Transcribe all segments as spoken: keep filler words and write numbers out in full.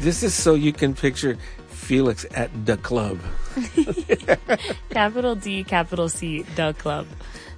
This is so you can picture Felix at the club. Capital D, capital C, the club.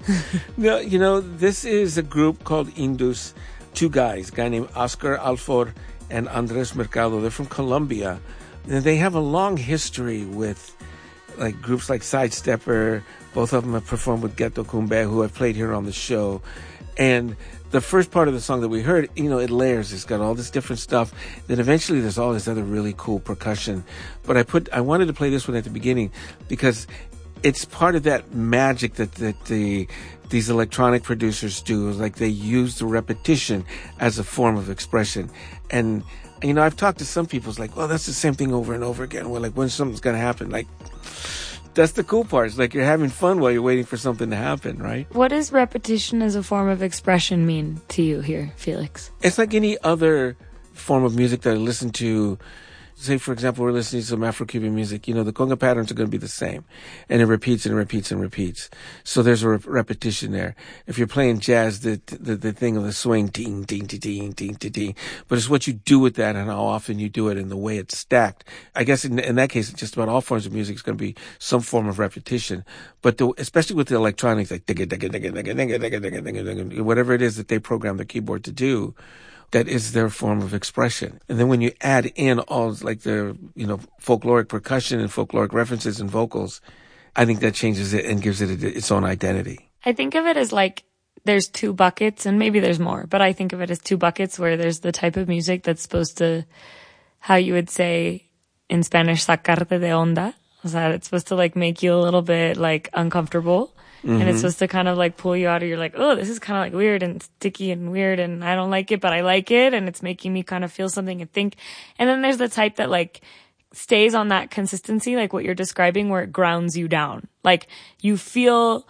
No, you know, this is a group called Indus. Two guys, a guy named Oscar Alfor and Andres Mercado. They're from Colombia. And they have a long history with like groups like Sidestepper. Both of them have performed with Ghetto Cumbe, who I've played here on the show. And the first part of the song that we heard, you know, it layers. It's got all this different stuff. Then eventually there's all this other really cool percussion. But I put, I wanted to play this one at the beginning because it's part of that magic that, that the these electronic producers do. Like they use the repetition as a form of expression. And, you know, I've talked to some people, it's like, well, that's the same thing over and over again. Well, like, when something's going to happen, like, that's the cool part. It's like you're having fun while you're waiting for something to happen, right? What does repetition as a form of expression mean to you here, Felix? It's like any other form of music that I listen to. Say, for example, we're listening to some Afro-Cuban music. You know, the conga patterns are going to be the same. And it repeats and repeats and repeats. So there's a re- repetition there. If you're playing jazz, the, the the thing of the swing, ding, ding, ding, ding, ding, ding, ding. But it's what you do with that and how often you do it and the way it's stacked. I guess in, in that case, just about all forms of music is going to be some form of repetition. But the, especially with the electronics, like digga, digga, digga, digga, digga, digga, digga, digga, digga, whatever it is that they program the keyboard to do, that is their form of expression. And then when you add in all like the, you know, folkloric percussion and folkloric references and vocals, I think that changes it and gives it a, its own identity. I think of it as like there's two buckets, and maybe there's more, but I think of it as two buckets where there's the type of music that's supposed to, how you would say in Spanish, sacarte de onda. O sea, it's supposed to like make you a little bit like uncomfortable. Mm-hmm. And it's supposed to kind of like pull you out of your like, oh, this is kind of like weird and sticky and weird and I don't like it, but I like it. And it's making me kind of feel something and think. And then there's the type that like stays on that consistency, like what you're describing, where it grounds you down. Like you feel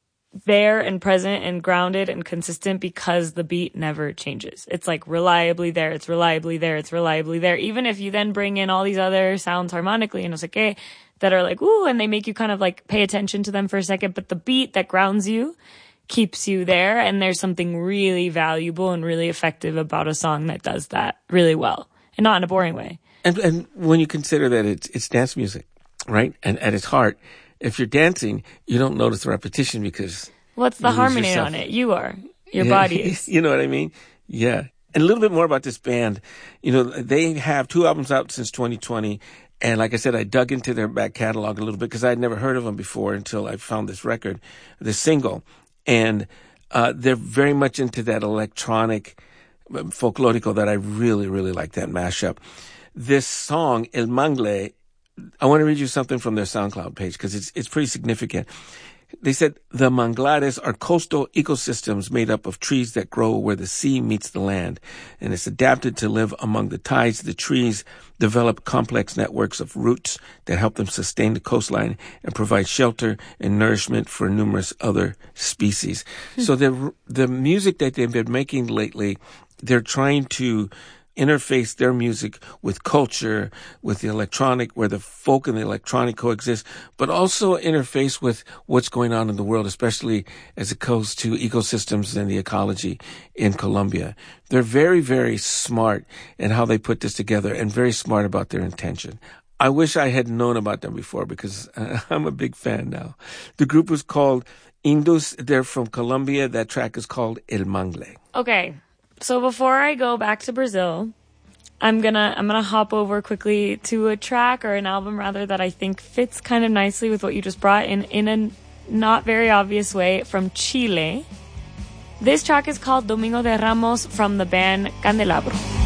there and present and grounded and consistent because the beat never changes. It's like reliably there. It's reliably there. It's reliably there. Even if you then bring in all these other sounds harmonically and no sé qué, that are like, ooh, and they make you kind of like pay attention to them for a second. But the beat that grounds you keeps you there. And there's something really valuable and really effective about a song that does that really well and not in a boring way. And, and when you consider that it's, it's dance music, right? And at its heart, if you're dancing, you don't notice the repetition because what's the harmony yourself on it? You are. Your body is. You know what I mean? Yeah. And a little bit more about this band. You know, they have two albums out since twenty twenty. And like I said, I dug into their back catalog a little bit because I had never heard of them before until I found this record, this single. And uh they're very much into that electronic folklorico that I really, really like, that mashup. This song, El Mangle, I want to read you something from their SoundCloud page because it's it's pretty significant. They said, the manglares are coastal ecosystems made up of trees that grow where the sea meets the land, and it's adapted to live among the tides. The trees develop complex networks of roots that help them sustain the coastline and provide shelter and nourishment for numerous other species. Hmm. So the the music that they've been making lately, they're trying to interface their music with culture, with the electronic, where the folk and the electronic coexist, but also interface with what's going on in the world, especially as it goes to ecosystems and the ecology in Colombia. They're very, very smart in how they put this together and very smart about their intention. I wish I had known about them before because uh, I'm a big fan now. The group was called Indus. They're from Colombia. That track is called El Mangle. Okay. So before I go back to Brazil, I'm gonna I'm gonna hop over quickly to a track or an album rather that I think fits kind of nicely with what you just brought in in a not very obvious way from Chile. This track is called Domingo de Ramos from the band Candelabro.